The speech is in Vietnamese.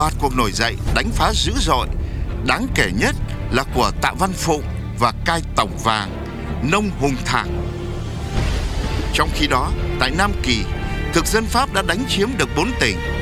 loạt cuộc nổi dậy đánh phá dữ dội, đáng kể nhất là của Tạ Văn Phụng và cai Tổng Vàng, Nông Hùng Thạc. Trong khi đó, tại Nam Kỳ, thực dân Pháp đã đánh chiếm được 4 tỉnh